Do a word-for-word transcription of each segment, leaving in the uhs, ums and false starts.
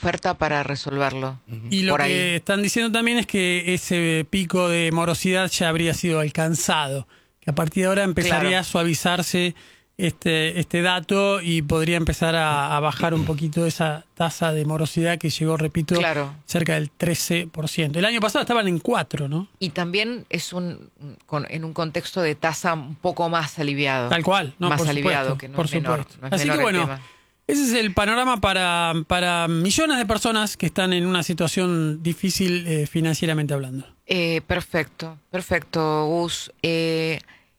oferta para resolverlo. Y lo por que ahí. están diciendo también es que ese pico de morosidad ya habría sido alcanzado, que a partir de ahora empezaría Claro. a suavizarse este, este dato y podría empezar a, a bajar un poquito esa tasa de morosidad que llegó, repito, Claro. cerca del trece por ciento. El año pasado estaban en cuatro, ¿no? Y también es un con, en un contexto de tasa un poco más aliviado. Tal cual, no, más por aliviado, supuesto, que no por es menor. supuesto. No es Así menor que el bueno, tema. ese es el panorama para, para millones de personas que están en una situación difícil eh, financieramente hablando. Eh, perfecto, perfecto, Gus. Eh,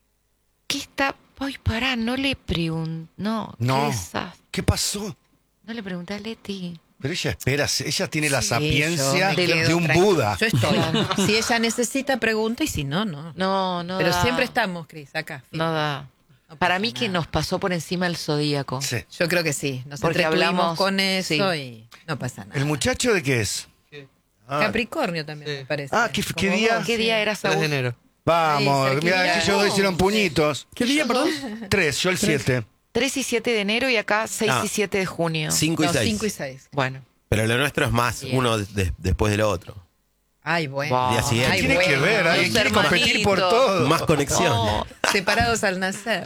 ¿Qué está...? Ay, pará, no le pregunté... No, No. qué desastre. ¿Qué pasó? No le pregunté a Leti. Pero ella espera, ella tiene la Sí, sapiencia yo me de, quedo un tranquila. Buda. Yo estoy. Si ella necesita, pregunta, y si no, no. No, no Pero da. siempre estamos, Cris, acá. No da. No Para pasa mí que nada. nos pasó por encima el zodíaco. Sí. Yo creo que sí. Nos Porque entrestuvimos hablamos- con eso sí. y no pasa nada. ¿El muchacho de qué es? Ah, Capricornio también, Sí. me parece. Ah, ¿qué- qué Como día? vos, ¿Qué sí. día era tres de Saúl? enero. Vamos, Ahí, mira, cerquita. que ellos dos hicieron puñitos. ¿Qué día, perdón? Tres, yo el siete. tres y siete de enero y acá seis Ah. y siete de junio. cinco y No, seis. cinco y seis. Bueno. Pero lo nuestro es más, Bien. uno de- después del otro. Ay, bueno. Wow. Día siguiente. Ay, Tiene bueno. que ver, hay Los que competir por hermanitos. todo. Más conexión. Oh, Separados al nacer.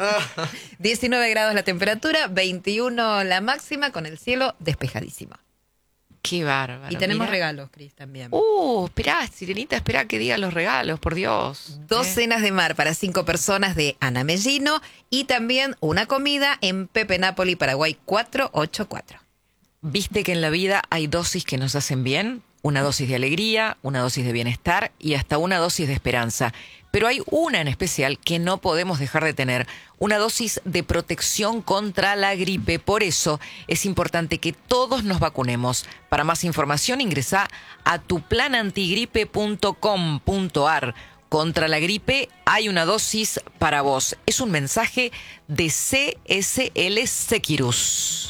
diecinueve grados la temperatura, veintiuno la máxima, con el cielo despejadísimo. qué bárbaro. Y tenemos mirá. regalos, Cris, también. Uh, esperá, Sirenita, esperá que diga los regalos, por Dios. Dos ¿Eh? cenas de mar para cinco personas de Ana Mellino y también una comida en Pepe Napoli, Paraguay cuatrocientos ochenta y cuatro. ¿Viste que en la vida hay dosis que nos hacen bien? Una dosis de alegría, una dosis de bienestar y hasta una dosis de esperanza. Pero hay una en especial que no podemos dejar de tener, una dosis de protección contra la gripe. Por eso es importante que todos nos vacunemos. Para más información ingresa a tu plan antigripe punto com punto a r. Contra la gripe hay una dosis para vos. Es un mensaje de C S L Seqirus.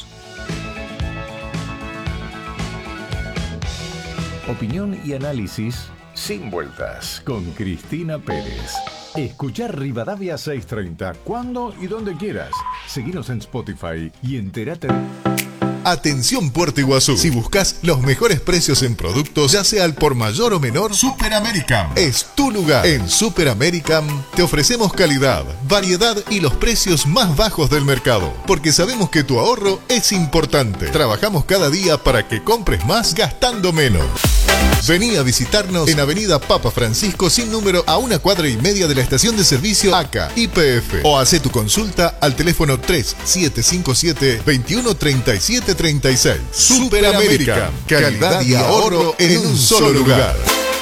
Opinión y análisis sin vueltas con Cristina Pérez. Escuchar Rivadavia seiscientos treinta cuando y donde quieras. Seguinos en Spotify y entérate. Atención Puerto Iguazú. Si buscas los mejores precios en productos, ya sea al por mayor o menor, Super American es tu lugar. En Super American te ofrecemos calidad, variedad y los precios más bajos del mercado. Porque sabemos que tu ahorro es importante. Trabajamos cada día para que compres más gastando menos. Vení a visitarnos en Avenida Papa Francisco sin número a una cuadra y media de la estación de servicio A C A Y P F o hace tu consulta al teléfono tres siete cinco siete, veintiuno treinta y siete treinta y seis. Super American, calidad y ahorro en un solo lugar.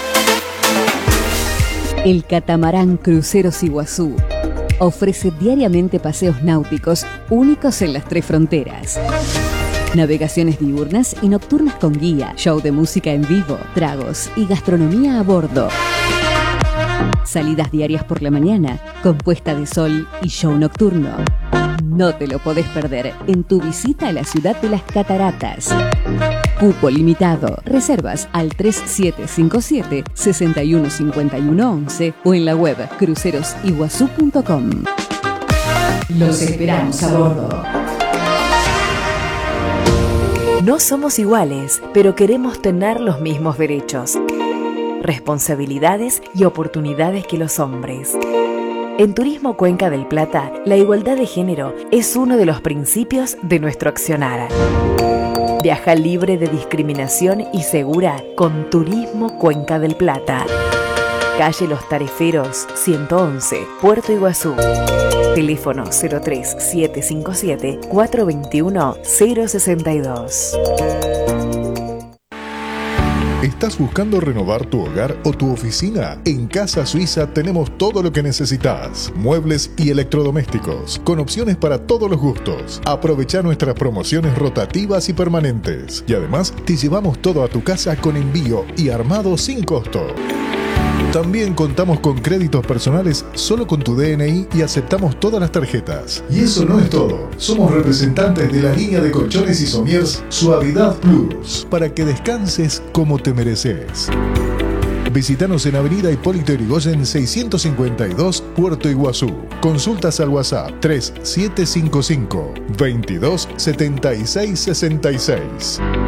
El catamarán Cruceros Iguazú ofrece diariamente paseos náuticos únicos en las tres fronteras. Navegaciones diurnas y nocturnas con guía, show de música en vivo, tragos y gastronomía a bordo. Salidas diarias por la mañana, con puesta de sol y show nocturno. No te lo podés perder en tu visita a la ciudad de las cataratas. Cupo limitado. Reservas al tres siete cinco siete, seis uno cinco uno once o en la web cruceros iguazú punto com. Los esperamos a bordo. No somos iguales, pero queremos tener los mismos derechos, responsabilidades y oportunidades que los hombres. En Turismo Cuenca del Plata, la igualdad de género es uno de los principios de nuestro accionar. Viaja libre de discriminación y segura con Turismo Cuenca del Plata. Calle Los Tareferos, ciento once, Puerto Iguazú. Teléfono cero tres siete cinco siete, cuatro dos uno, cero seis dos. ¿Estás buscando renovar tu hogar o tu oficina? En Casa Suiza tenemos todo lo que necesitas. Muebles y electrodomésticos, con opciones para todos los gustos. Aprovecha nuestras promociones rotativas y permanentes. Y además, te llevamos todo a tu casa con envío y armado sin costo. También contamos con créditos personales solo con tu D N I y aceptamos todas las tarjetas. Y eso no es todo. Somos representantes de la línea de colchones y somiers Suavidad Plus, para que descanses como te mereces. Visítanos en Avenida Hipólito Yrigoyen seiscientos cincuenta y dos, Puerto Iguazú. Consultas al WhatsApp tres siete cinco cinco, veintidós setenta y seis sesenta y seis.